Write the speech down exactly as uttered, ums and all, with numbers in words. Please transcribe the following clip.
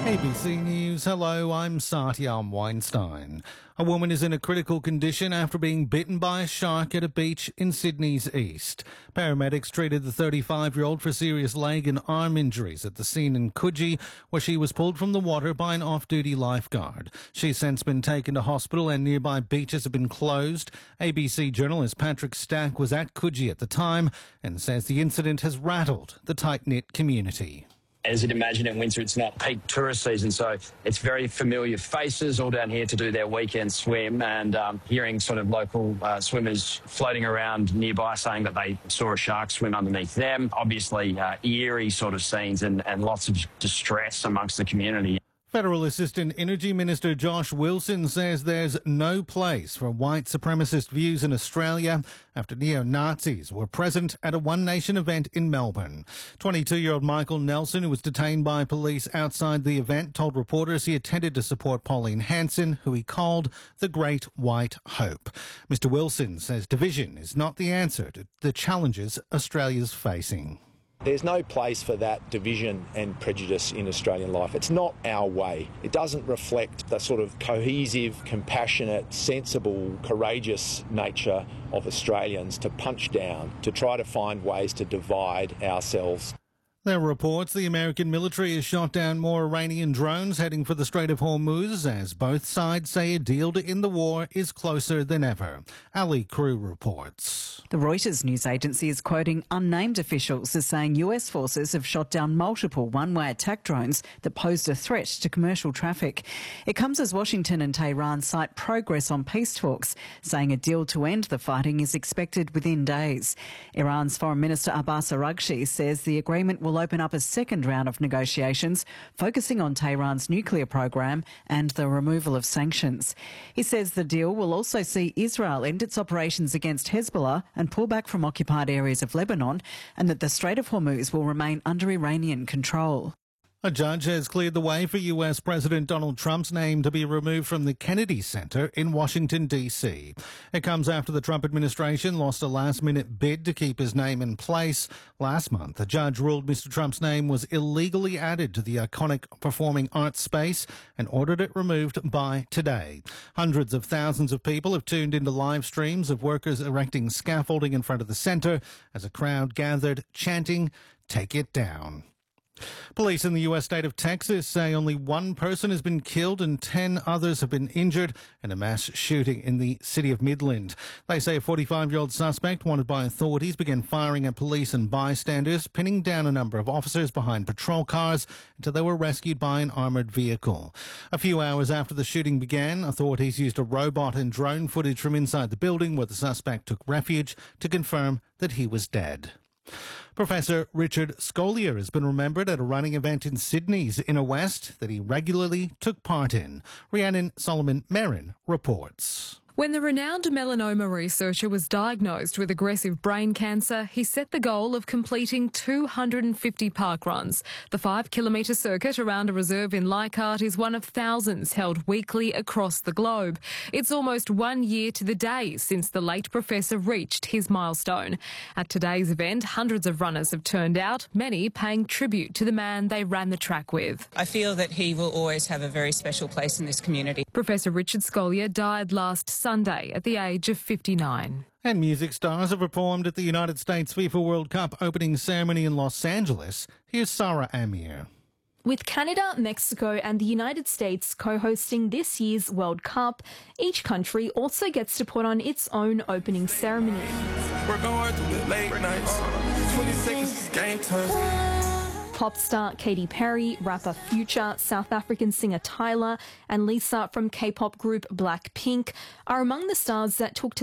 A B C News, hello, I'm Satyam Weinstein. A woman is in a critical condition after being bitten by a shark at a beach in Sydney's east. Paramedics treated the thirty-five-year-old for serious leg and arm injuries at the scene in Coogee, where she was pulled from the water by an off-duty lifeguard. She's since been taken to hospital and nearby beaches have been closed. A B C journalist Patrick Stack was at Coogee at the time and says the incident has rattled the tight-knit community. As you'd imagine, in winter, it's not peak tourist season, so it's very familiar faces all down here to do their weekend swim, and um, hearing sort of local uh, swimmers floating around nearby saying that they saw a shark swim underneath them. Obviously, uh, eerie sort of scenes and, and lots of distress amongst the community. Federal Assistant Energy Minister Josh Wilson says there's no place for white supremacist views in Australia after neo-Nazis were present at a One Nation event in Melbourne. twenty-two-year-old Michael Nelson, who was detained by police outside the event, told reporters he attended to support Pauline Hanson, who he called the Great White Hope. Mister Wilson says division is not the answer to the challenges Australia's facing. There's no place for that division and prejudice in Australian life. It's not our way. It doesn't reflect the sort of cohesive, compassionate, sensible, courageous nature of Australians to punch down, to try to find ways to divide ourselves. There are reports the American military has shot down more Iranian drones heading for the Strait of Hormuz as both sides say a deal to end the war is closer than ever. Ali Crew reports. The Reuters news agency is quoting unnamed officials as saying U S forces have shot down multiple one-way attack drones that posed a threat to commercial traffic. It comes as Washington and Tehran cite progress on peace talks, saying a deal to end the fighting is expected within days. Iran's Foreign Minister Abbas Araghchi says the agreement will open up a second round of negotiations focusing on Tehran's nuclear program and the removal of sanctions. He says the deal will also see Israel end its operations against Hezbollah and pull back from occupied areas of Lebanon, and that the Strait of Hormuz will remain under Iranian control. A judge has cleared the way for U S President Donald Trump's name to be removed from the Kennedy Center in Washington, D C. It comes after the Trump administration lost a last-minute bid to keep his name in place. Last month, a judge ruled Mister Trump's name was illegally added to the iconic performing arts space and ordered it removed by today. Hundreds of thousands of people have tuned into live streams of workers erecting scaffolding in front of the center as a crowd gathered chanting, "Take it down." Police in the U S state of Texas say only one person has been killed and ten others have been injured in a mass shooting in the city of Midland. They say a forty-five-year-old suspect wanted by authorities began firing at police and bystanders, pinning down a number of officers behind patrol cars until they were rescued by an armoured vehicle. A few hours after the shooting began, authorities used a robot and drone footage from inside the building where the suspect took refuge to confirm that he was dead. Professor Richard Scolyer has been remembered at a running event in Sydney's Inner West that he regularly took part in. Rhiannon Solomon-Merrin reports. When the renowned melanoma researcher was diagnosed with aggressive brain cancer, he set the goal of completing two hundred fifty park runs. The five-kilometre circuit around a reserve in Leichhardt is one of thousands held weekly across the globe. It's almost one year to the day since the late professor reached his milestone. At today's event, hundreds of runners have turned out, many paying tribute to the man they ran the track with. I feel that he will always have a very special place in this community. Professor Richard Scolyer died last Sunday at the age of fifty-nine. And music stars have performed at the United States FIFA World Cup opening ceremony in Los Angeles. Here's Sarah Amir. With Canada, Mexico and the United States co-hosting this year's World Cup, each country also gets to put on its own opening ceremony. We're going through the late nights. twenty seconds is game time. Pop star Katy Perry, rapper Future, South African singer Tyler and Lisa from K-pop group Blackpink are among the stars that took to